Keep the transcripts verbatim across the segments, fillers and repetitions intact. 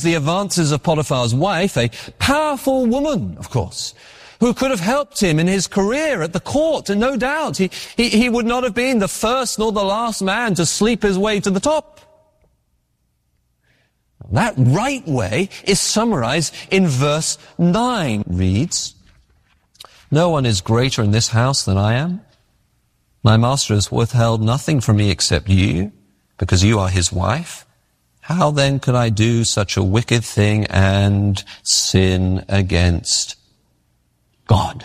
the advances of Potiphar's wife, a powerful woman, of course, who could have helped him in his career at the court, and no doubt he, he, he would not have been the first nor the last man to sleep his way to the top. That right way is summarized in verse nine. Reads, "No one is greater in this house than I am. My master has withheld nothing from me except you, because you are his wife. How then could I do such a wicked thing and sin against God?"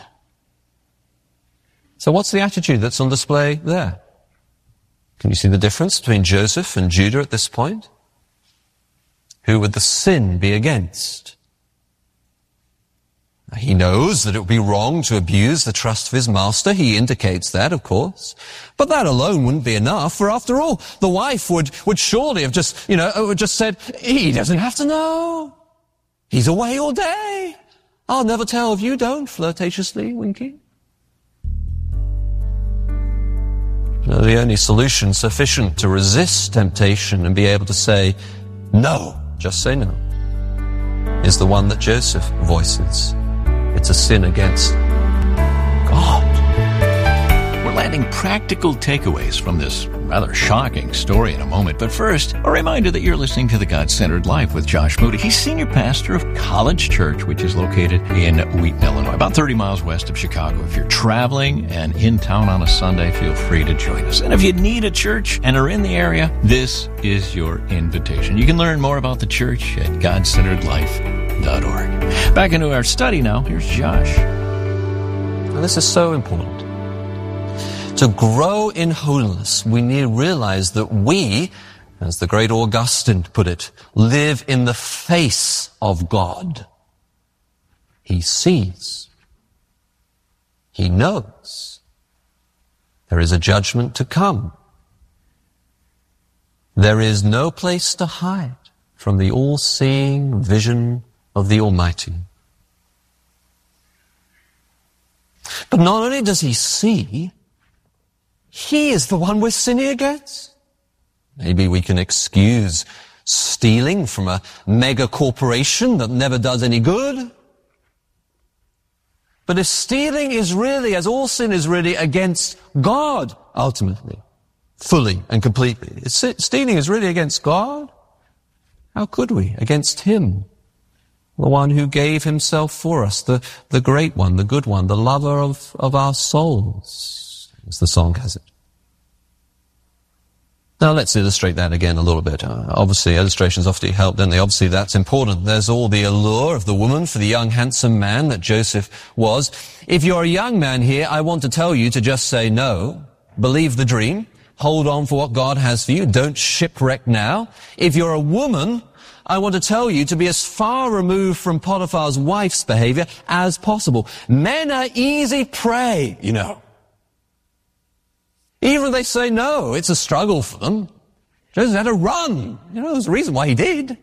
So what's the attitude that's on display there? Can you see the difference between Joseph and Judah at this point? Who would the sin be against? He knows that it would be wrong to abuse the trust of his master. He indicates that, of course. But that alone wouldn't be enough, for after all, the wife would, would surely have just, you know, would just said, he doesn't have to know. He's away all day. I'll never tell if you don't, flirtatiously winking. No, the only solution sufficient to resist temptation and be able to say, no, just say no, is the one that Joseph voices. It's a sin against God. We're landing practical takeaways from this rather shocking story in a moment. But first, a reminder that you're listening to The God-Centered Life with Josh Moody. He's senior pastor of College Church, which is located in Wheaton, Illinois, about thirty miles west of Chicago. If you're traveling and in town on a Sunday, feel free to join us. And if you need a church and are in the area, this is your invitation. You can learn more about the church at god centered life dot org. Back into our study now. Here's Josh. Now, this is so important. To grow in holiness, we need to realize that we, as the great Augustine put it, live in the face of God. He sees. He knows. There is a judgment to come. There is no place to hide from the all-seeing vision of the Almighty. But not only does he see, he is the one we're sinning against. Maybe we can excuse stealing from a mega corporation that never does any good. But if stealing is really, as all sin is really, against God, ultimately, fully and completely, it's, stealing is really against God, how could we? Against him, the one who gave himself for us, the, the great one, the good one, the lover of, of our souls, as the song has it. Now let's illustrate that again a little bit. Uh, obviously, illustrations often help, don't they? Obviously, that's important. There's all the allure of the woman for the young, handsome man that Joseph was. If you're a young man here, I want to tell you to just say no. Believe the dream. Hold on for what God has for you. Don't shipwreck now. If you're a woman, I want to tell you to be as far removed from Potiphar's wife's behavior as possible. Men are easy prey, you know. Even if they say no, it's a struggle for them. Joseph had to run. You know, there's a reason why he did.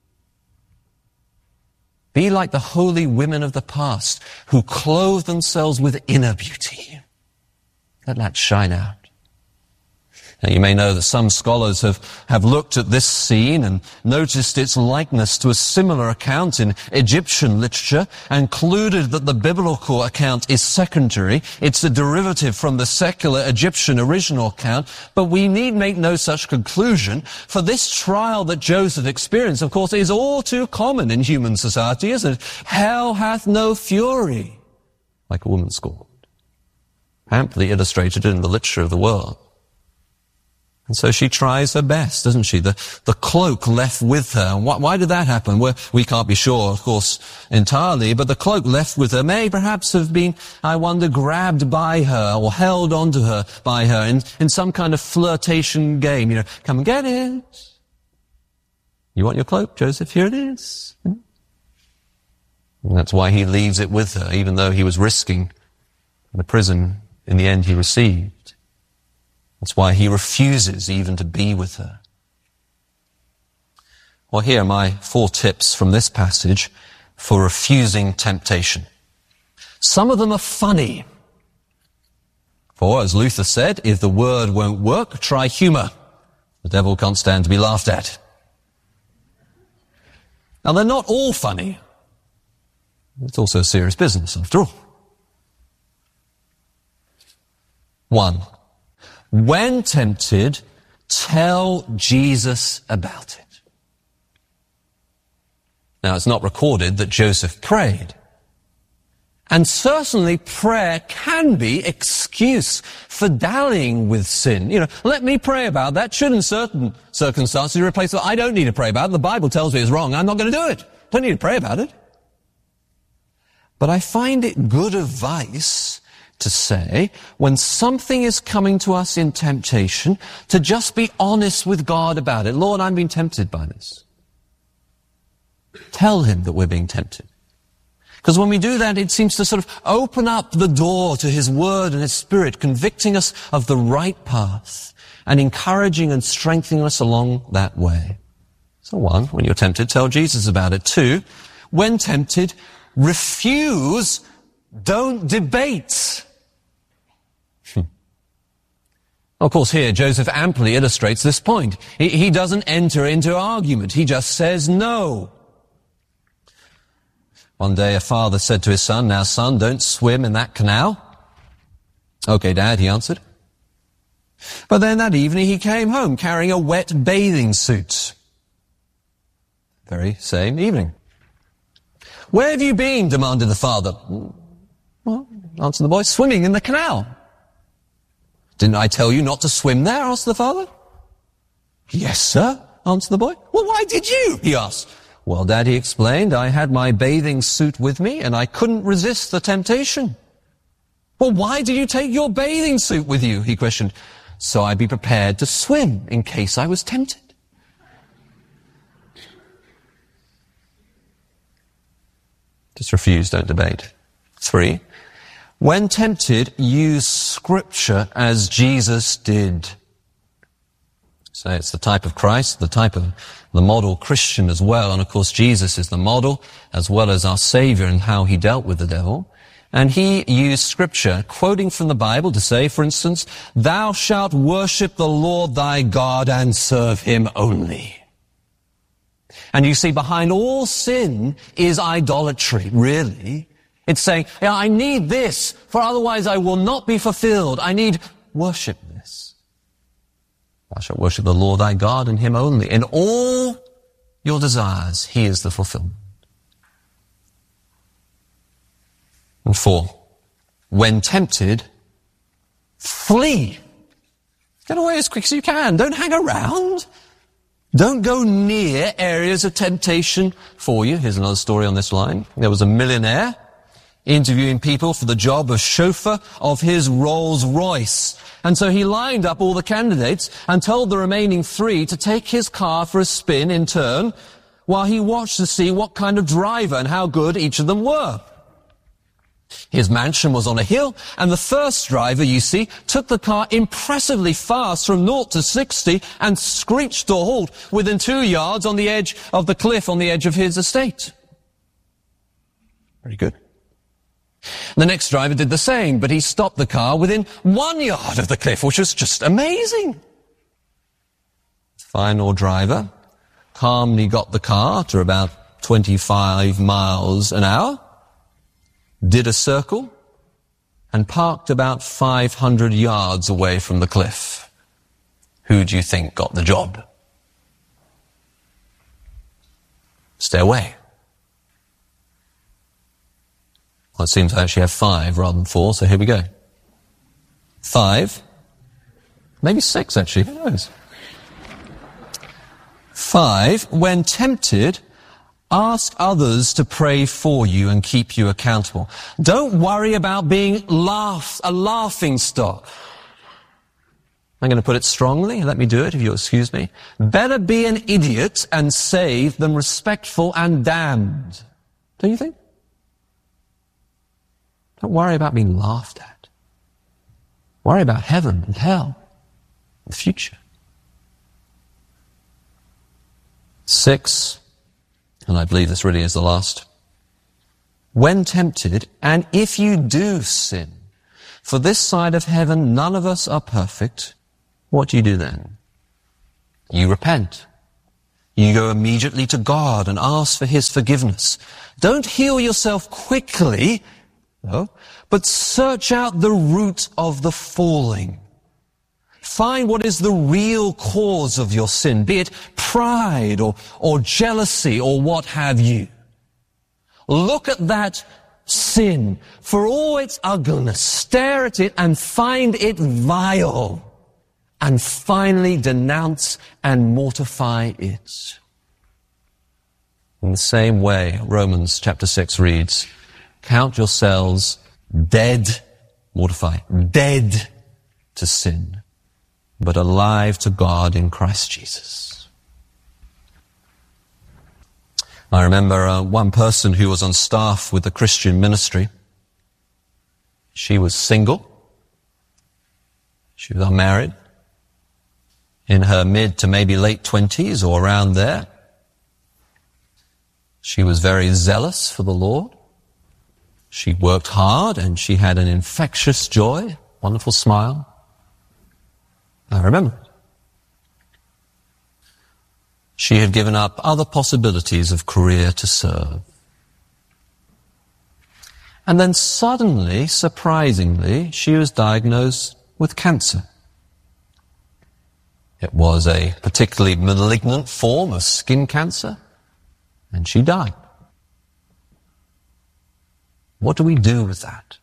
Be like the holy women of the past who clothe themselves with inner beauty. Let that shine out. Now, you may know that some scholars have, have looked at this scene and noticed its likeness to a similar account in Egyptian literature and concluded that the biblical account is secondary. It's a derivative from the secular Egyptian original account, but we need make no such conclusion, for this trial that Joseph experienced, of course, is all too common in human society, isn't it? Hell hath no fury, like a woman scorned. Amply illustrated in the literature of the world. And so she tries her best, doesn't she? The, the cloak left with her. Why, why did that happen? Well, we can't be sure, of course, entirely, but the cloak left with her may perhaps have been, I wonder, grabbed by her or held onto her by her in, in some kind of flirtation game. You know, come and get it. You want your cloak, Joseph? Here it is. And that's why he leaves it with her, even though he was risking the prison in the end he received. That's why he refuses even to be with her. Well, here are my four tips from this passage for refusing temptation. Some of them are funny. For, as Luther said, if the word won't work, try humor. The devil can't stand to be laughed at. Now, they're not all funny. It's also serious business, after all. One, when tempted, tell Jesus about it. Now, it's not recorded that Joseph prayed. And certainly prayer can be excuse for dallying with sin. You know, let me pray about that. Should in certain circumstances replace it. I don't need to pray about it. The Bible tells me it's wrong. I'm not going to do it. Don't need to pray about it. But I find it good advice to say, when something is coming to us in temptation, to just be honest with God about it. Lord, I'm being tempted by this. Tell him that we're being tempted. Because when we do that, it seems to sort of open up the door to his word and his spirit, convicting us of the right path and encouraging and strengthening us along that way. So one, when you're tempted, tell Jesus about it. Two, when tempted, refuse, don't debate. Of course, here, Joseph amply illustrates this point. He, he doesn't enter into argument. He just says no. One day a father said to his son, now son, don't swim in that canal. Okay, Dad, he answered. But then that evening he came home carrying a wet bathing suit. Very same evening. Where have you been? Demanded the father. Well, answered the boy, swimming in the canal. Didn't I tell you not to swim there? Asked the father. Yes, sir, answered the boy. Well, why did you? He asked. Well, Dad, he explained, I had my bathing suit with me and I couldn't resist the temptation. Well, why did you take your bathing suit with you? He questioned. So I'd be prepared to swim in case I was tempted. Just refuse, don't debate. Three, when tempted, use Scripture as Jesus did. So it's the type of Christ, the type of the model Christian as well. And of course, Jesus is the model as well as our Savior and how he dealt with the devil. And he used Scripture, quoting from the Bible to say, for instance, thou shalt worship the Lord thy God and serve him only. And you see, behind all sin is idolatry, really. It's saying, yeah, I need this, for otherwise I will not be fulfilled. I need worship this. Thou shalt worship the Lord thy God and him only. In all your desires, he is the fulfillment. And four, when tempted, flee. Get away as quick as you can. Don't hang around. Don't go near areas of temptation for you. Here's another story on this line. There was a millionaire interviewing people for the job of chauffeur of his Rolls Royce. And so he lined up all the candidates and told the remaining three to take his car for a spin in turn while he watched to see what kind of driver and how good each of them were. His mansion was on a hill, and the first driver, you see, took the car impressively fast from naught to sixty and screeched to a halt within two yards on the edge of the cliff on the edge of his estate. Very good. The next driver did the same, but he stopped the car within one yard of the cliff, which was just amazing. Final driver calmly got the car to about twenty-five miles an hour, did a circle, and parked about five hundred yards away from the cliff. Who do you think got the job? Stay away. Well, it seems I actually have five rather than four, so here we go. Five. Maybe six, actually. Who knows? Five, when tempted, ask others to pray for you and keep you accountable. Don't worry about being laugh, a laughing stock. I'm going to put it strongly. Let me do it, if you'll excuse me. Better be an idiot and saved than respectful and damned. Don't you think? Don't worry about being laughed at. Worry about heaven and hell, the future. Six, and I believe this really is the last. When tempted, and if you do sin, for this side of heaven none of us are perfect, what do you do then? You repent. You go immediately to God and ask for His forgiveness. Don't heal yourself quickly, no, but search out the root of the falling. Find what is the real cause of your sin, be it pride or, or jealousy or what have you. Look at that sin for all its ugliness, stare at it and find it vile, and finally denounce and mortify it. In the same way, Romans chapter six reads, count yourselves dead, mortify, dead to sin, but alive to God in Christ Jesus. I remember uh, one person who was on staff with the Christian ministry. She was single. She was unmarried. In her mid to maybe late twenties or around there. She was very zealous for the Lord. She worked hard and she had an infectious joy, wonderful smile. I remember it. She had given up other possibilities of career to serve. And then suddenly, surprisingly, she was diagnosed with cancer. It was a particularly malignant form of skin cancer, and she died. What do we do with that?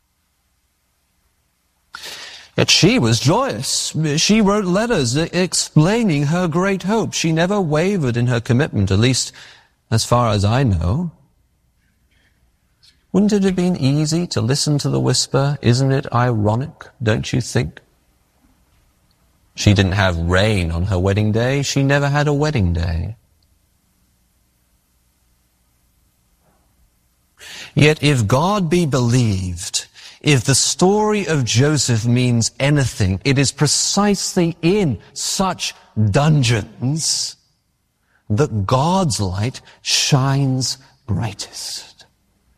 Yet she was joyous. She wrote letters explaining her great hope. She never wavered in her commitment, at least as far as I know. Wouldn't it have been easy to listen to the whisper, isn't it ironic, don't you think? She didn't have rain on her wedding day. She never had a wedding day. Yet if God be believed, if the story of Joseph means anything, it is precisely in such dungeons that God's light shines brightest.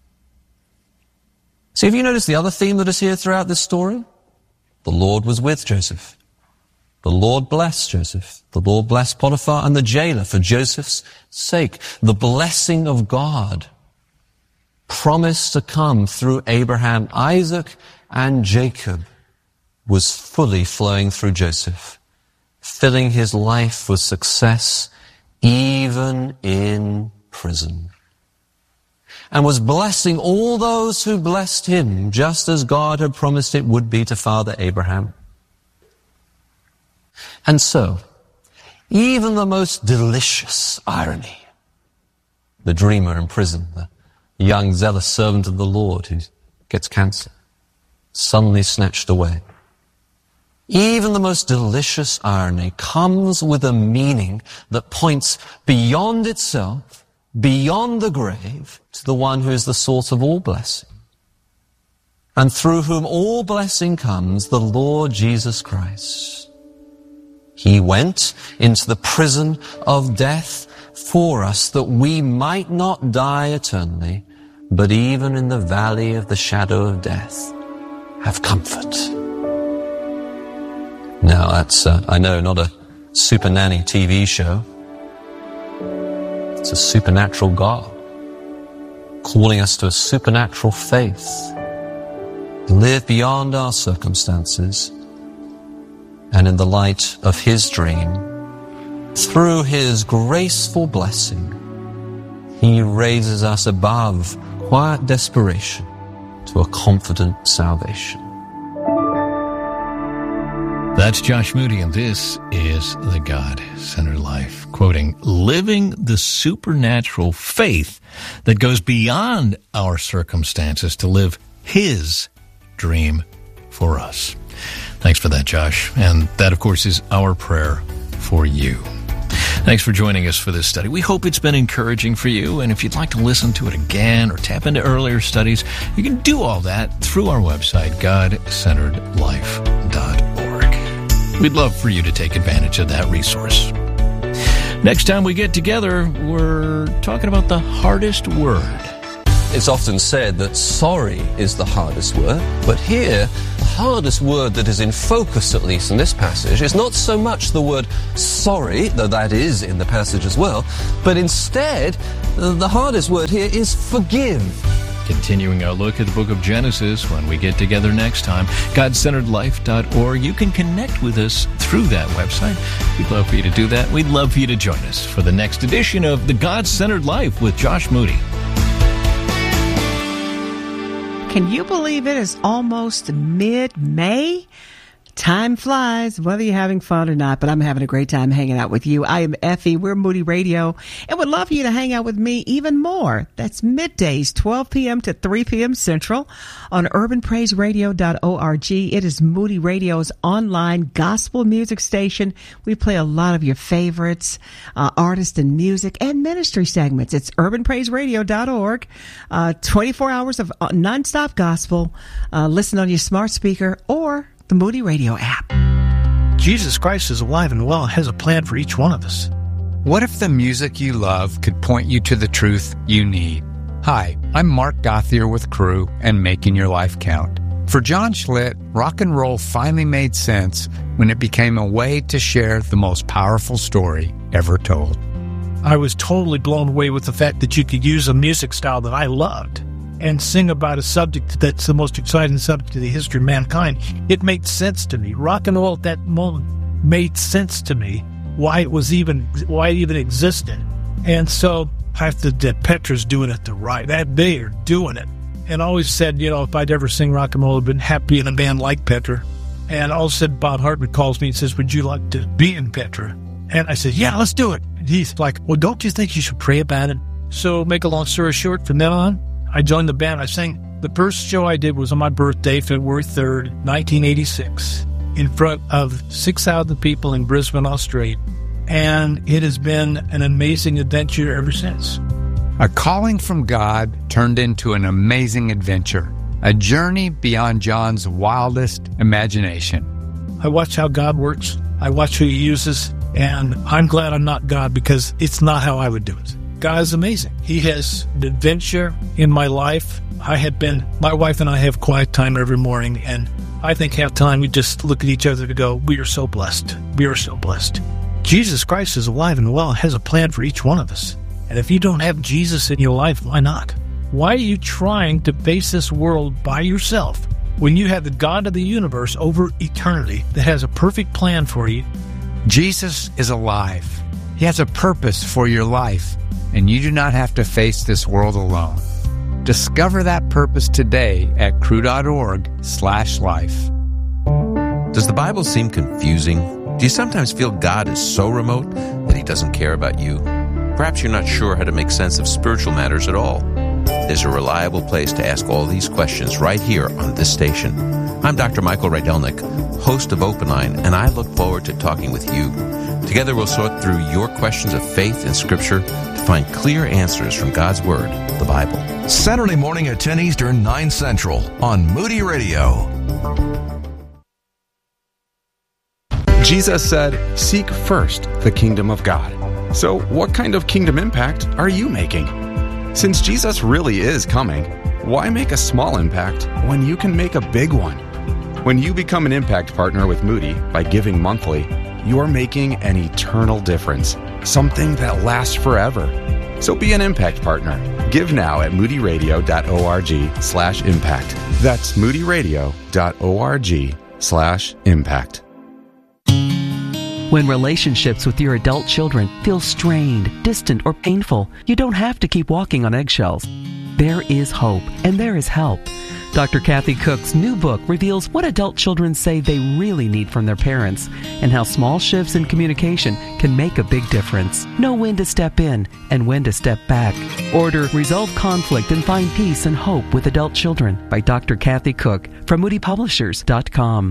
See, have you noticed the other theme that is here throughout this story? The Lord was with Joseph. The Lord blessed Joseph. The Lord blessed Potiphar and the jailer for Joseph's sake. The blessing of God promised to come through Abraham, Isaac, and Jacob was fully flowing through Joseph, filling his life with success even in prison, and was blessing all those who blessed him, just as God had promised it would be to Father Abraham. And so, even the most delicious irony, the dreamer in prison, the young zealous servant of the Lord who gets cancer, suddenly snatched away. Even the most delicious irony comes with a meaning that points beyond itself, beyond the grave, to the one who is the source of all blessing, and through whom all blessing comes, the Lord Jesus Christ. He went into the prison of death for us, that we might not die eternally, but even in the valley of the shadow of death, have comfort. Now that's, uh, I know, not a Super Nanny T V show. It's a supernatural God calling us to a supernatural faith, to live beyond our circumstances, and in the light of His dream, through His graceful blessing, He raises us above quiet desperation to a confident salvation. That's Josh Moody, and this is The God-Centered Life, quoting, living the supernatural faith that goes beyond our circumstances to live His dream for us. Thanks for that, Josh. And that, of course, is our prayer for you. Thanks for joining us for this study. We hope it's been encouraging for you. And if you'd like to listen to it again or tap into earlier studies, you can do all that through our website, god centered life dot org. We'd love for you to take advantage of that resource. Next time we get together, we're talking about the hardest word. It's often said that sorry is the hardest word, but here, the hardest word that is in focus, at least in this passage, is not so much the word sorry, though that is in the passage as well, but instead, the hardest word here is forgive. Continuing our look at the book of Genesis when we get together next time, God Centered Life dot org. You can connect with us through that website. We'd love for you to do that. We'd love for you to join us for the next edition of The God-Centered Life with Josh Moody. Can you believe it is almost mid-May? Time flies, whether you're having fun or not, but I'm having a great time hanging out with you. I am Effie. We're Moody Radio, and would love for you to hang out with me even more. That's middays, twelve p.m. to three p.m. Central on urban praise radio dot org. It is Moody Radio's online gospel music station. We play a lot of your favorites, uh, artists and music and ministry segments. It's urban praise radio dot org. Uh, twenty-four hours of nonstop gospel. Uh, listen on your smart speaker or the Moody Radio app. Jesus Christ is alive and well and has a plan for each one of us. What if the music you love could point you to the truth you need? Hi, I'm Mark Gothier with Crew and Making Your Life Count. For John Schlitt, rock and roll finally made sense when it became a way to share the most powerful story ever told. I was totally blown away with the fact that you could use a music style that I loved and sing about a subject that's the most exciting subject in the history of mankind. It made sense to me. Rock and roll at that moment made sense to me, why it was even, why it even existed. And so I have that Petra's doing it the right, that they are doing it. And I always said, you know, if I'd ever sing rock and roll, I'd been happy in a band like Petra. And all of a sudden, Bob Hartman calls me and says, would you like to be in Petra? And I said, yeah, let's do it. And he's like, well, don't you think you should pray about it? So make a long story short, from then on, I joined the band. I sang. The first show I did was on my birthday, February third, nineteen eighty-six, in front of six thousand people in Brisbane, Australia. And it has been an amazing adventure ever since. A calling from God turned into an amazing adventure, a journey beyond John's wildest imagination. I watch how God works. I watch who he uses. And I'm glad I'm not God, because it's not how I would do it. God is amazing. He has an adventure in my life. I have been, my wife and I have quiet time every morning, and I think half time we just look at each other and go, we are so blessed. We are so blessed. Jesus Christ is alive and well and has a plan for each one of us. And if you don't have Jesus in your life, why not? Why are you trying to face this world by yourself when you have the God of the universe over eternity that has a perfect plan for you? Jesus is alive. He has a purpose for your life, and you do not have to face this world alone. Discover that purpose today at crew.org slash life. Does the Bible seem confusing? Do you sometimes feel God is so remote that he doesn't care about you? Perhaps you're not sure how to make sense of spiritual matters at all. There's a reliable place to ask all these questions right here on this station. I'm Doctor Michael Rydelnik, host of Open Line, and I look forward to talking with you. Together we'll sort through your questions of faith and Scripture to find clear answers from God's Word, the Bible. Saturday morning at ten Eastern, nine Central on Moody Radio. Jesus said, seek first the kingdom of God. So what kind of kingdom impact are you making? Since Jesus really is coming, why make a small impact when you can make a big one? When you become an impact partner with Moody by giving monthly, you're making an eternal difference, something that lasts forever. So be an impact partner. Give now at moodyradio.org slash impact. That's moodyradio.org slash impact. When relationships with your adult children feel strained, distant, or painful, you don't have to keep walking on eggshells. There is hope, and there is help. Doctor Kathy Cook's new book reveals what adult children say they really need from their parents and how small shifts in communication can make a big difference. Know when to step in and when to step back. Order Resolve Conflict and Find Peace and Hope with Adult Children by Doctor Kathy Cook from moody publishers dot com.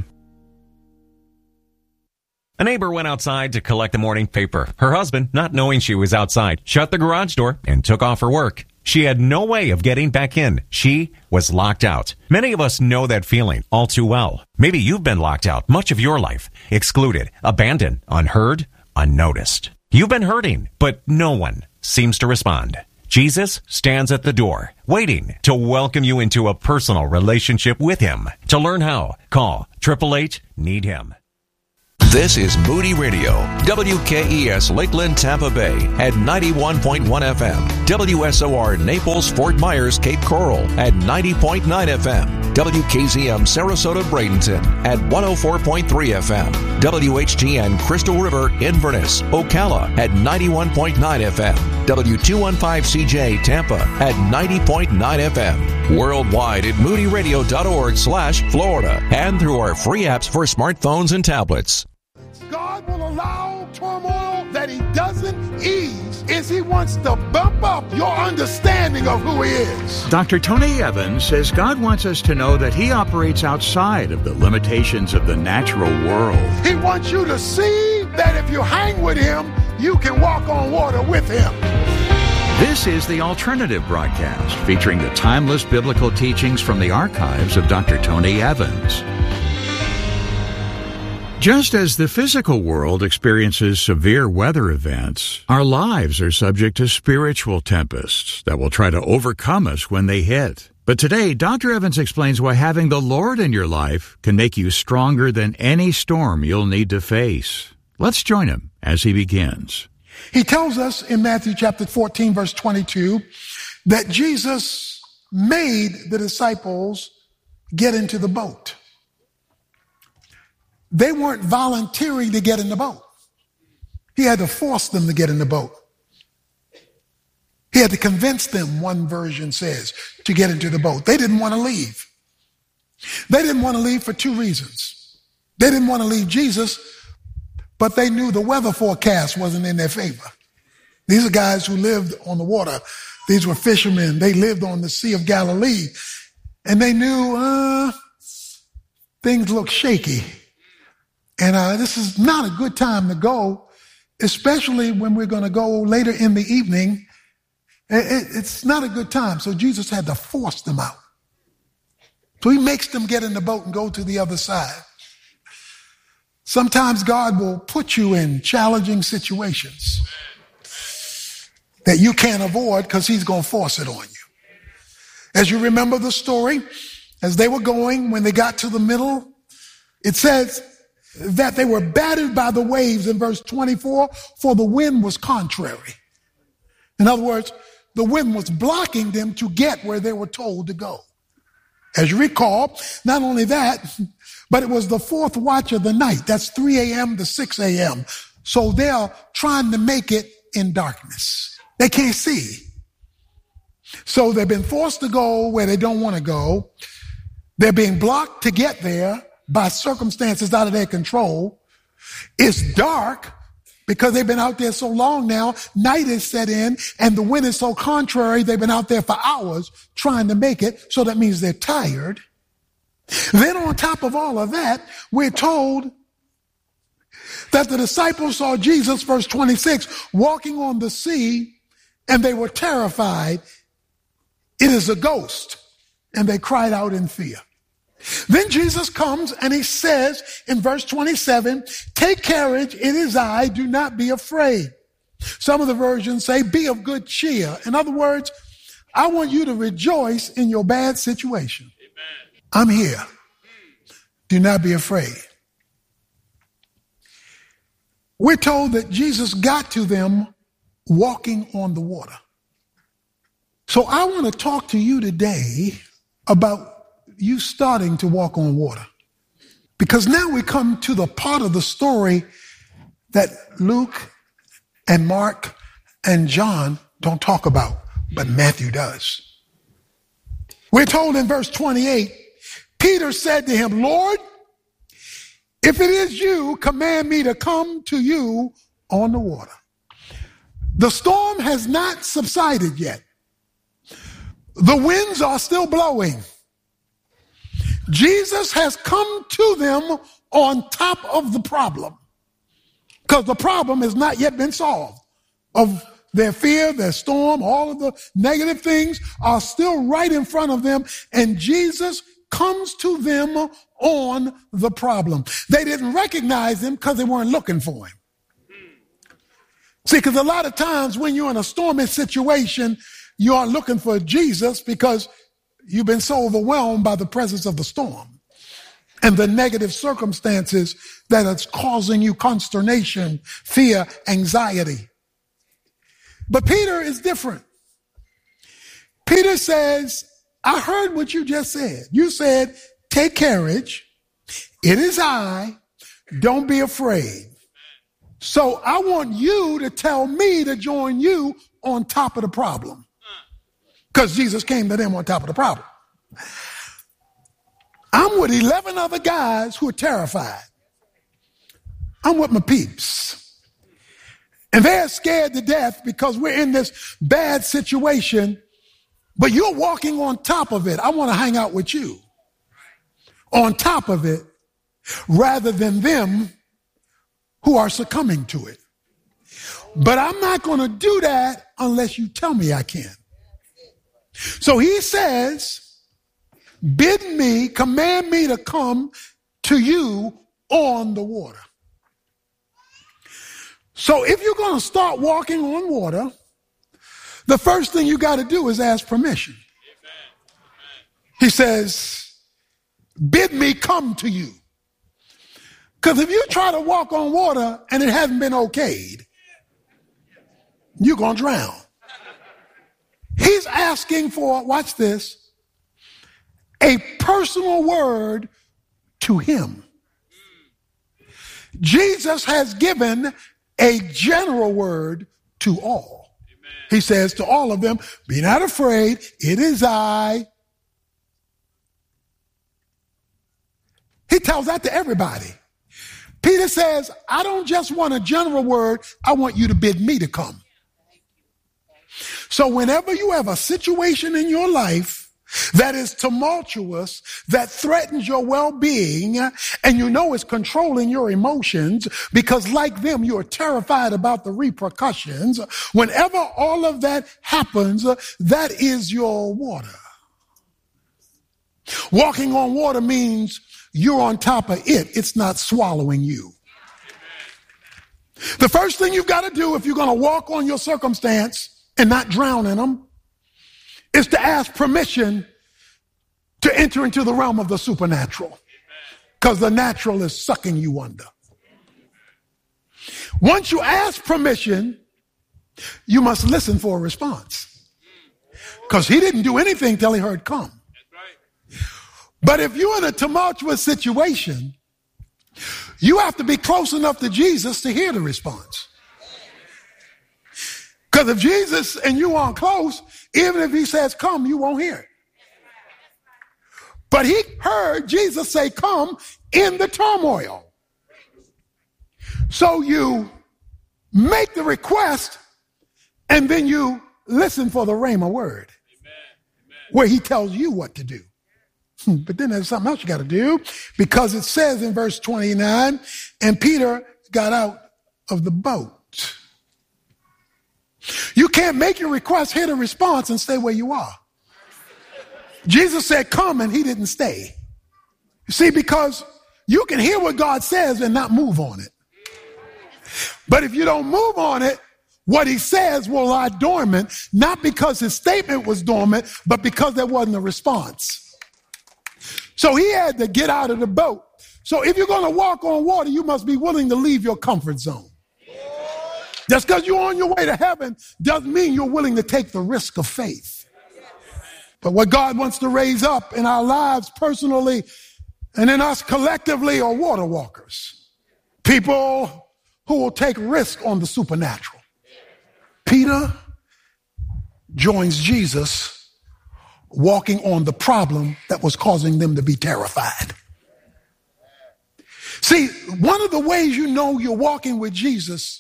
A neighbor went outside to collect the morning paper. Her husband, not knowing she was outside, shut the garage door and took off her work. She had no way of getting back in. She was locked out. Many of us know that feeling all too well. Maybe you've been locked out much of your life, excluded, abandoned, unheard, unnoticed. You've been hurting, but no one seems to respond. Jesus stands at the door, waiting to welcome you into a personal relationship with Him. To learn how, call eight eight eight, need him. This is Moody Radio, W K E S Lakeland, Tampa Bay at ninety-one point one F M, W S O R Naples, Fort Myers, Cape Coral at ninety point nine F M, W K Z M Sarasota, Bradenton at one oh four point three F M, W H T N Crystal River, Inverness, Ocala at ninety-one point nine F M, W two fifteen C J Tampa at ninety point nine F M, worldwide at moody radio dot org slash Florida, and through our free apps for smartphones and tablets. God will allow turmoil that He doesn't ease is He wants to bump up your understanding of who He is. Doctor Tony Evans says God wants us to know that He operates outside of the limitations of the natural world. He wants you to see that if you hang with Him, you can walk on water with Him. This is the Alternative Broadcast, featuring the timeless biblical teachings from the archives of Doctor Tony Evans. Just as the physical world experiences severe weather events, our lives are subject to spiritual tempests that will try to overcome us when they hit. But today, Doctor Evans explains why having the Lord in your life can make you stronger than any storm you'll need to face. Let's join him as he begins. He tells us in Matthew chapter fourteen, verse twenty-two, that Jesus made the disciples get into the boat. They weren't volunteering to get in the boat. He had to force them to get in the boat. He had to convince them, one version says, to get into the boat. They didn't want to leave. They didn't want to leave for two reasons. They didn't want to leave Jesus, but they knew the weather forecast wasn't in their favor. These are guys who lived on the water. These were fishermen. They lived on the Sea of Galilee. And they knew uh, things look shaky. And uh, this is not a good time to go, especially when we're going to go later in the evening. It, it, it's not a good time. So Jesus had to force them out. So he makes them get in the boat and go to the other side. Sometimes God will put you in challenging situations that you can't avoid because he's going to force it on you. As you remember the story, as they were going, when they got to the middle, it says that they were battered by the waves in verse twenty-four, for the wind was contrary. In other words, the wind was blocking them to get where they were told to go. As you recall, not only that, but it was the fourth watch of the night. That's three a.m. to six a.m. So they're trying to make it in darkness. They can't see. So they've been forced to go where they don't want to go. They're being blocked to get there by circumstances out of their control. It's dark because they've been out there so long now. Night is set in and the wind is so contrary. They've been out there for hours trying to make it. So that means they're tired. Then on top of all of that, we're told that the disciples saw Jesus, verse twenty-six, walking on the sea, and they were terrified. It is a ghost. And they cried out in fear. Then Jesus comes and he says in verse twenty-seven, take courage, it is I, do not be afraid. Some of the versions say, be of good cheer. In other words, I want you to rejoice in your bad situation. Amen. I'm here. Do not be afraid. We're told that Jesus got to them walking on the water. So I want to talk to you today about you starting to walk on water. Because now we come to the part of the story that Luke and Mark and John don't talk about, but Matthew does. We're told in verse twenty-eight, Peter said to him, Lord, if it is you, command me to come to you on the water. The storm has not subsided yet. The winds are still blowing. Jesus has come to them on top of the problem because the problem has not yet been solved. Of their fear, their storm, all of the negative things are still right in front of them, and Jesus comes to them on the problem. They didn't recognize him because they weren't looking for him. See, because a lot of times when you're in a stormy situation, you are looking for Jesus because you've been so overwhelmed by the presence of the storm and the negative circumstances that it's causing you consternation, fear, anxiety. But Peter is different. Peter says, I heard what you just said. You said, take courage. It is I. Don't be afraid. So I want you to tell me to join you on top of the problem. Because Jesus came to them on top of the problem. I'm with eleven other guys who are terrified. I'm with my peeps. And they're scared to death because we're in this bad situation, but you're walking on top of it. I want to hang out with you on top of it rather than them who are succumbing to it. But I'm not going to do that unless you tell me I can. So he says, bid me, command me to come to you on the water. So if you're going to start walking on water, the first thing you got to do is ask permission. He says, bid me come to you. Because if you try to walk on water and it hasn't been okayed, you're going to drown. He's asking for, watch this, a personal word to him. Jesus has given a general word to all. Amen. He says to all of them, be not afraid, it is I. He tells that to everybody. Peter says, I don't just want a general word, I want you to bid me to come. So whenever you have a situation in your life that is tumultuous, that threatens your well-being, and you know it's controlling your emotions because like them, you're terrified about the repercussions. Whenever all of that happens, that is your water. Walking on water means you're on top of it. It's not swallowing you. The first thing you've got to do if you're going to walk on your circumstance and not drown in them is to ask permission to enter into the realm of the supernatural, because the natural is sucking you under. Once you ask permission, you must listen for a response, because he didn't do anything till he heard come. But if you're in a tumultuous situation, you have to be close enough to Jesus to hear the response. Because if Jesus and you aren't close, even if he says come, you won't hear it. But he heard Jesus say come in the turmoil. So you make the request and then you listen for the rhema word, where he tells you what to do. But then there's something else you got to do, because it says in verse twenty-nine, and Peter got out of the boat. You can't make your request, hear the response, and stay where you are. Jesus said, come, and he didn't stay. You see, because you can hear what God says and not move on it. But if you don't move on it, what he says will lie dormant, not because his statement was dormant, but because there wasn't a response. So he had to get out of the boat. So if you're going to walk on water, you must be willing to leave your comfort zone. Just because you're on your way to heaven doesn't mean you're willing to take the risk of faith. But what God wants to raise up in our lives personally and in us collectively are water walkers. People who will take risk on the supernatural. Peter joins Jesus walking on the problem that was causing them to be terrified. See, one of the ways you know you're walking with Jesus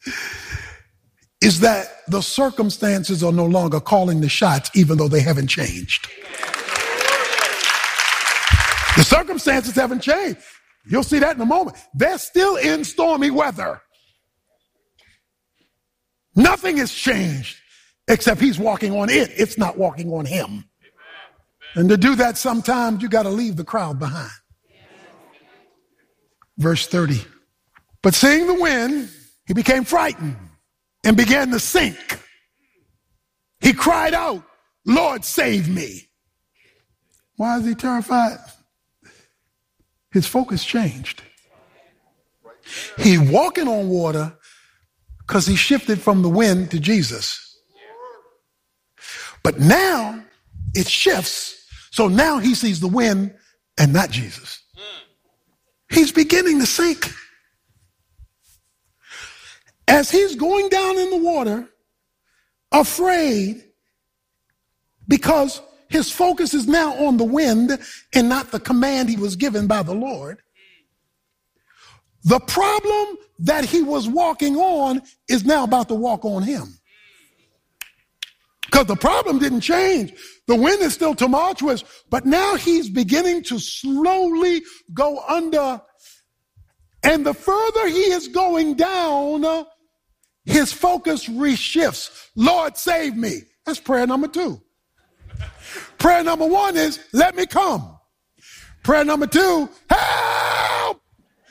is that the circumstances are no longer calling the shots, even though they haven't changed. The circumstances haven't changed. You'll see that in a moment. They're still in stormy weather. Nothing has changed except he's walking on it. It's not walking on him. And to do that, sometimes you got to leave the crowd behind. Verse thirty. But seeing the wind, he became frightened and began to sink. He cried out, Lord, save me. Why is he terrified? His focus changed. He walking on water because he shifted from the wind to Jesus. But now it shifts. So now he sees the wind and not Jesus. He's beginning to sink. As he's going down in the water, afraid, because his focus is now on the wind and not the command he was given by the Lord. The problem that he was walking on is now about to walk on him. Because the problem didn't change. The wind is still tumultuous, but now he's beginning to slowly go under. And the further he is going down, his focus reshifts. Lord, save me. That's prayer number two. Prayer number one is, let me come. Prayer number two, help!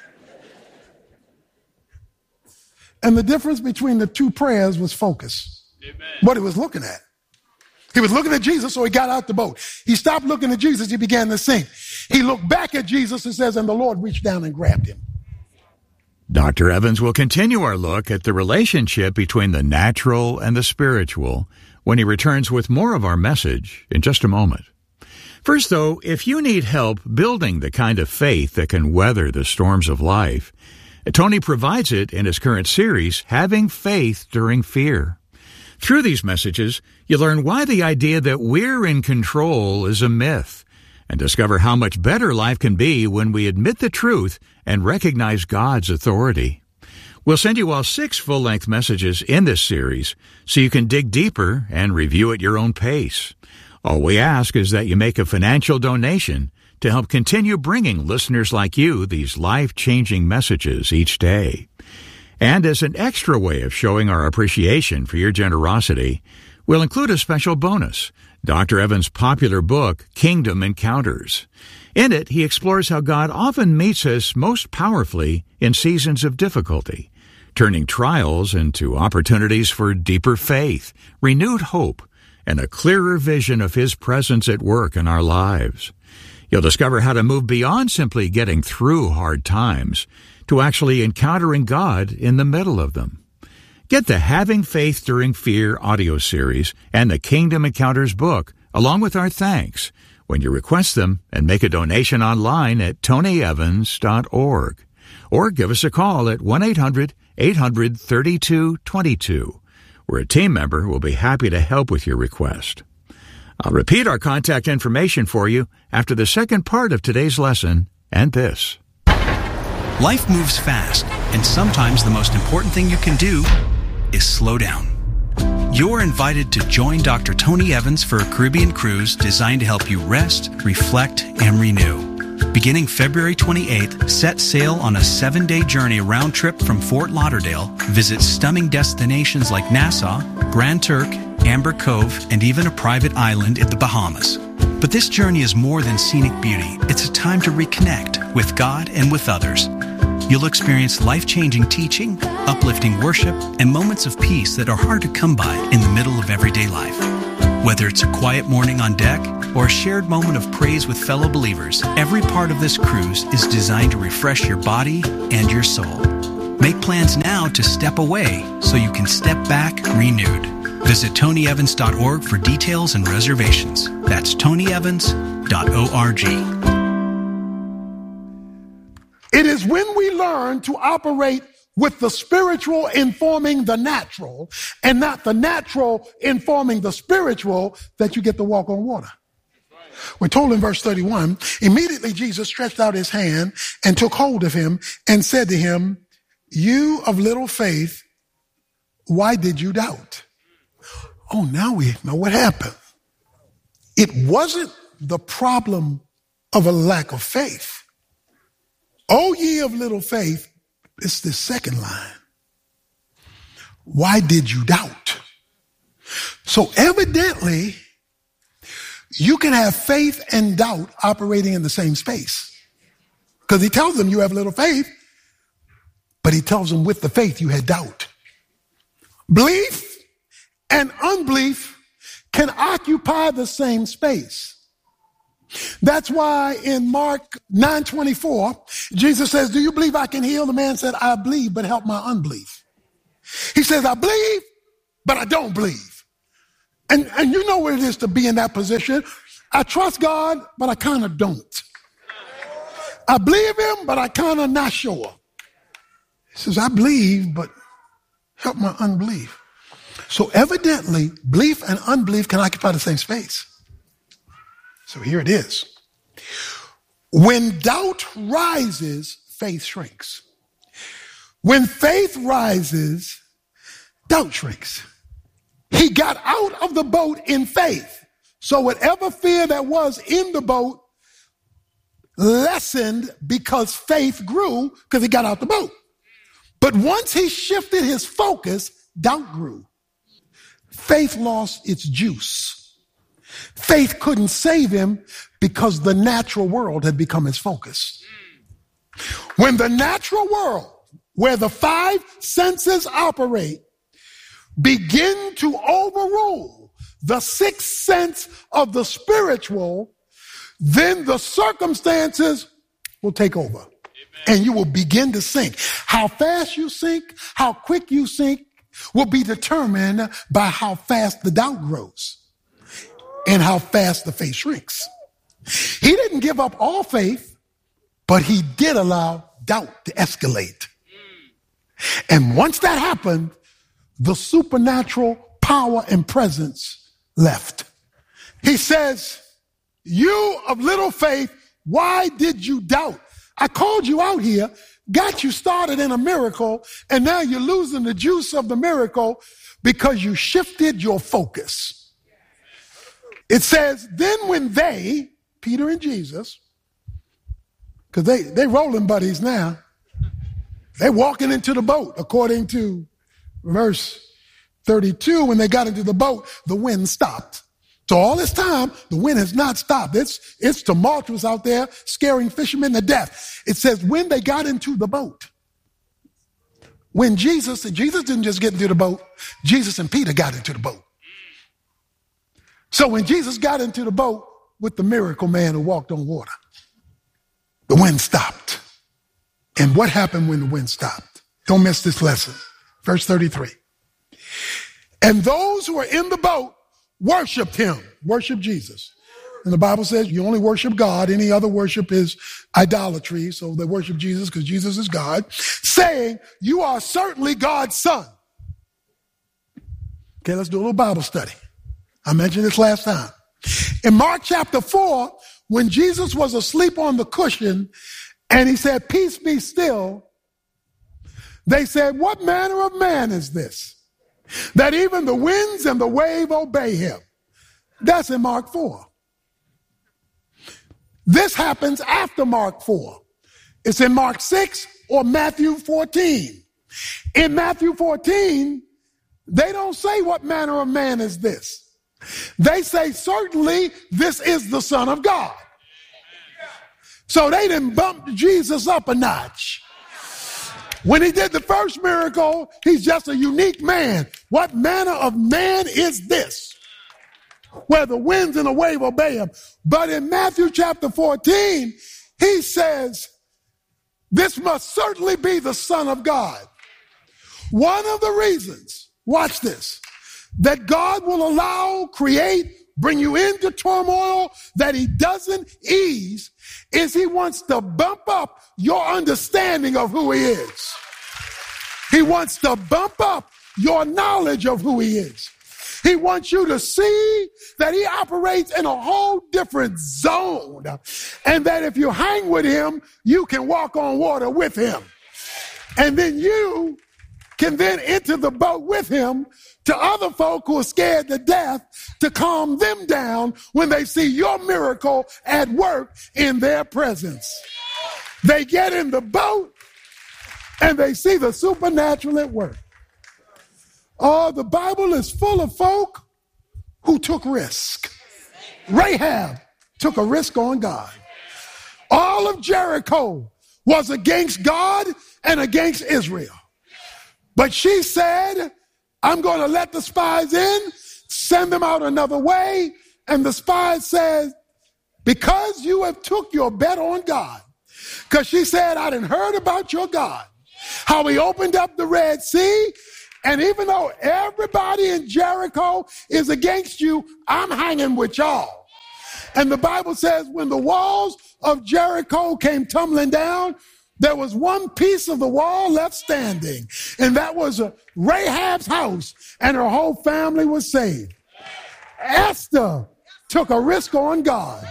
And the difference between the two prayers was focus. Amen. What he was looking at. He was looking at Jesus, so he got out the boat. He stopped looking at Jesus, he began to sink. He looked back at Jesus, it says, and the Lord reached down and grabbed him. Doctor Evans will continue our look at the relationship between the natural and the spiritual when he returns with more of our message in just a moment. First, though, if you need help building the kind of faith that can weather the storms of life, Tony provides it in his current series, Having Faith During Fear. Through these messages, you learn why the idea that we're in control is a myth, and discover how much better life can be when we admit the truth and recognize God's authority. We'll send you all six full-length messages in this series so you can dig deeper and review at your own pace. All we ask is that you make a financial donation to help continue bringing listeners like you these life-changing messages each day. And as an extra way of showing our appreciation for your generosity, we'll include a special bonus, Doctor Evans' popular book, Kingdom Encounters. In it, he explores how God often meets us most powerfully in seasons of difficulty, turning trials into opportunities for deeper faith, renewed hope, and a clearer vision of His presence at work in our lives. You'll discover how to move beyond simply getting through hard times to actually encountering God in the middle of them. Get the Having Faith During Fear audio series and the Kingdom Encounters book, along with our thanks, when you request them and make a donation online at tony evans dot org. Or give us a call at one eight hundred eight hundred thirty-two twenty-two, where a team member will be happy to help with your request. I'll repeat our contact information for you after the second part of today's lesson and this. Life moves fast, and sometimes the most important thing you can do is slow down. You're invited to join Doctor Tony Evans for a Caribbean cruise designed to help you rest, reflect, and renew. Beginning February twenty-eighth, set sail on a seven-day journey round trip from Fort Lauderdale. Visit stunning destinations like Nassau, Grand Turk, Amber Cove, and even a private island in the Bahamas. But this journey is more than scenic beauty. It's a time to reconnect with God and with others. You'll experience life-changing teaching, uplifting worship, and moments of peace that are hard to come by in the middle of everyday life. Whether it's a quiet morning on deck or a shared moment of praise with fellow believers, every part of this cruise is designed to refresh your body and your soul. Make plans now to step away so you can step back renewed. Visit tony evans dot org for details and reservations. That's tony evans dot org. It is when we learn to operate with the spiritual informing the natural and not the natural informing the spiritual that you get to walk on water. We're told in verse thirty-one, immediately Jesus stretched out his hand and took hold of him and said to him, "You of little faith, why did you doubt?" Oh, now we know what happened. It wasn't the problem of a lack of faith. O ye of little faith, it's the second line. Why did you doubt? So evidently, you can have faith and doubt operating in the same space. Because he tells them you have little faith, but he tells them with the faith you had doubt. Belief and unbelief can occupy the same space. That's why in Mark nine twenty-four, Jesus says, do you believe I can heal? The man said, I believe, but help my unbelief. He says, I believe, but I don't believe. And, and you know what it is to be in that position. I trust God, but I kind of don't. I believe him, but I kind of not sure. He says, I believe, but help my unbelief. So evidently, belief and unbelief can occupy the same space. So here it is. When doubt rises, faith shrinks. When faith rises, doubt shrinks. He got out of the boat in faith. So whatever fear that was in the boat lessened because faith grew because he got out the boat. But once he shifted his focus, doubt grew. Faith lost its juice. Faith couldn't save him because the natural world had become his focus. When the natural world, where the five senses operate, begin to overrule the sixth sense of the spiritual, then the circumstances will take over. Amen. And you will begin to sink. How fast you sink, how quick you sink will be determined by how fast the doubt grows and how fast the faith shrinks. He didn't give up all faith, but he did allow doubt to escalate. And once that happened, the supernatural power and presence left. He says, you of little faith, why did you doubt? I called you out here, got you started in a miracle, and now you're losing the juice of the miracle because you shifted your focus. It says, then when they, Peter and Jesus, because they, they rolling buddies now, they're walking into the boat, according to verse thirty-two, when they got into the boat, the wind stopped. So all this time, the wind has not stopped. It's, it's tumultuous out there, scaring fishermen to death. It says when they got into the boat, when Jesus, and Jesus didn't just get into the boat, Jesus and Peter got into the boat. So when Jesus got into the boat with the miracle man who walked on water, the wind stopped. And what happened when the wind stopped? Don't miss this lesson. Verse thirty-three. And those who were in the boat worshiped him, worshiped Jesus. And the Bible says you only worship God. Any other worship is idolatry. So they worship Jesus because Jesus is God, saying, you are certainly God's son. Okay, let's do a little Bible study. I mentioned this last time. In Mark chapter four, when Jesus was asleep on the cushion and he said, peace be still, they said, what manner of man is this, that even the winds and the wave obey him? That's in Mark four. This happens after Mark four. It's in Mark six or Matthew fourteen. In Matthew fourteen, they don't say what manner of man is this. They say, certainly this is the Son of God. So they didn't bump Jesus up a notch. When he did the first miracle, he's just a unique man. What manner of man is this, where the winds and the wave obey him? But in Matthew chapter fourteen, he says, this must certainly be the Son of God. One of the reasons, watch this, that God will allow, create, bring you into turmoil that he doesn't ease is he wants to bump up your understanding of who he is. He wants to bump up your knowledge of who he is. He wants you to see that he operates in a whole different zone, and that if you hang with him, you can walk on water with him. And then you can then enter the boat with him to other folk who are scared to death, to calm them down when they see your miracle at work in their presence. They get in the boat and they see the supernatural at work. Oh, the Bible is full of folk who took risk. Rahab took a risk on God. All of Jericho was against God and against Israel. But she said, I'm going to let the spies in send them out another way. And the spy says, because you have took your bet on God, because she said, I done heard about your God, how he opened up the Red Sea. And even though everybody in Jericho is against you, I'm hanging with y'all. And the Bible says when the walls of Jericho came tumbling down, there was one piece of the wall left standing, and that was Rahab's house, and her whole family was saved. Esther took a risk on God.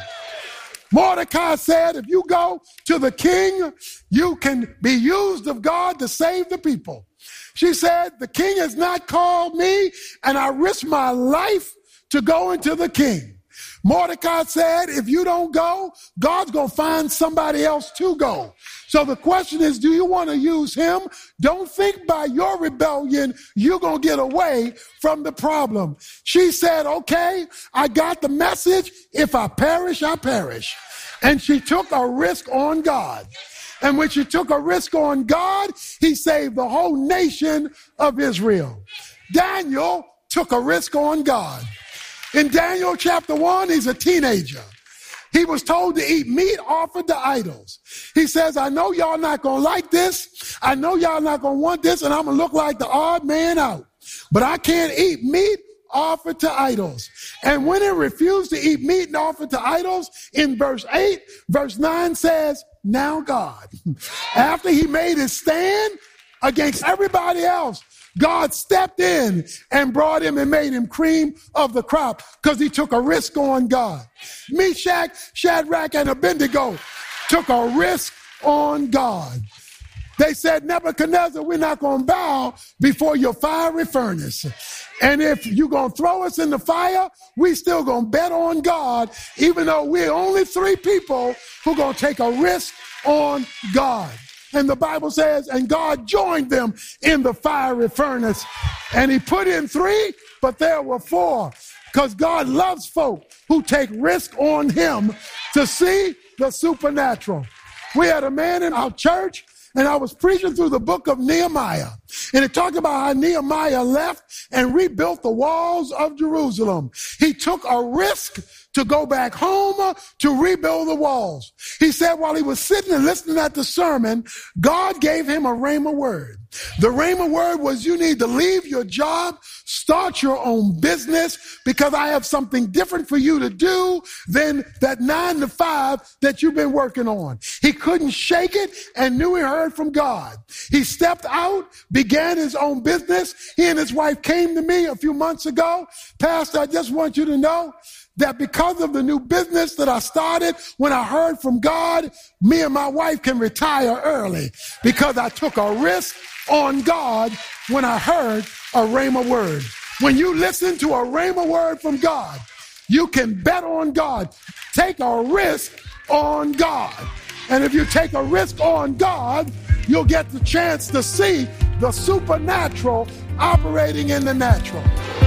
Mordecai said, if you go to the king, you can be used of God to save the people. She said, the king has not called me, and I risk my life to go into the king. Mordecai said, if you don't go, God's going to find somebody else to go. So the question is, do you want to use him? Don't think by your rebellion you're going to get away from the problem. She said, okay, I got the message. If I perish, I perish. And she took a risk on God. And when she took a risk on God, he saved the whole nation of Israel. Daniel took a risk on God. In Daniel chapter one, he's a teenager. He was told to eat meat offered to idols. He says, I know y'all not going to like this. I know y'all not going to want this, and I'm going to look like the odd man out. But I can't eat meat offered to idols. And when he refused to eat meat and offered to idols, in verse eight, verse nine says, now God, after he made his stand against everybody else, God stepped in and brought him and made him cream of the crop because he took a risk on God. Meshach, Shadrach, and Abednego took a risk on God. They said, Nebuchadnezzar, we're not going to bow before your fiery furnace. And if you're going to throw us in the fire, we still going to bet on God, even though we're only three people who are going to take a risk on God. And the Bible says, and God joined them in the fiery furnace. And he put in three, but there were four. Because God loves folk who take risk on him to see the supernatural. We had a man in our church, and I was preaching through the book of Nehemiah. And it talked about how Nehemiah left and rebuilt the walls of Jerusalem. He took a risk to go back home to rebuild the walls. He said while he was sitting and listening at the sermon, God gave him a rhema word. The rhema word was, you need to leave your job, start your own business, because I have something different for you to do than that nine to five that you've been working on. He couldn't shake it and knew he heard from God. He stepped out, began his own business. He and his wife came to me a few months ago. Pastor, I just want you to know that because of the new business that I started, when I heard from God, me and my wife can retire early because I took a risk on God when I heard a rhema word. When you listen to a rhema word from God, you can bet on God. Take a risk on God. And if you take a risk on God, you'll get the chance to see the supernatural operating in the natural.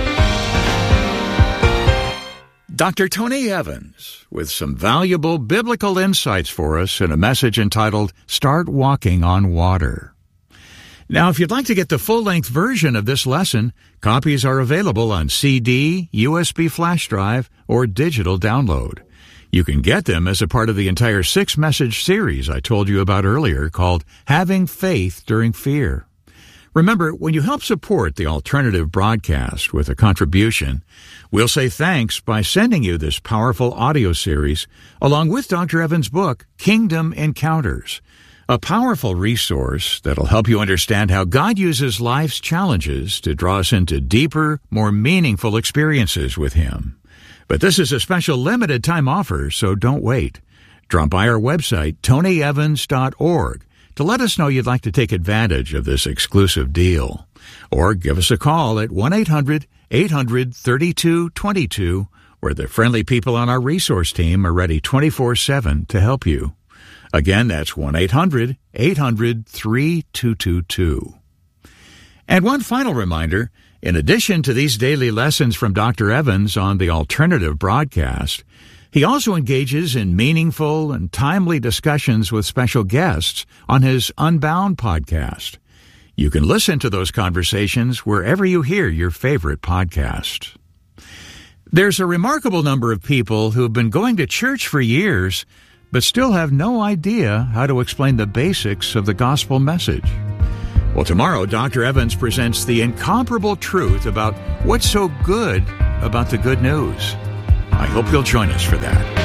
Doctor Tony Evans with some valuable biblical insights for us in a message entitled Start Walking on Water. Now, if you'd like to get the full-length version of this lesson, copies are available on C D, U S B flash drive, or digital download. You can get them as a part of the entire six-message series I told you about earlier called Having Faith During Fear. Remember, when you help support the alternative broadcast with a contribution, we'll say thanks by sending you this powerful audio series along with Doctor Evans' book, Kingdom Encounters, a powerful resource that'll help you understand how God uses life's challenges to draw us into deeper, more meaningful experiences with Him. But this is a special limited-time offer, so don't wait. Drop by our website, tony evans dot org, to let us know you'd like to take advantage of this exclusive deal. Or give us a call at one eight hundred eight hundred thirty-two twenty-two, where the friendly people on our resource team are ready twenty-four seven to help you. Again, that's one eight hundred eight hundred thirty-two twenty-two. And one final reminder, in addition to these daily lessons from Doctor Evans on the alternative broadcast, he also engages in meaningful and timely discussions with special guests on his Unbound podcast. You can listen to those conversations wherever you hear your favorite podcast. There's a remarkable number of people who have been going to church for years, but still have no idea how to explain the basics of the gospel message. Well, tomorrow, Doctor Evans presents the incomparable truth about what's so good about the good news. I hope you'll join us for that.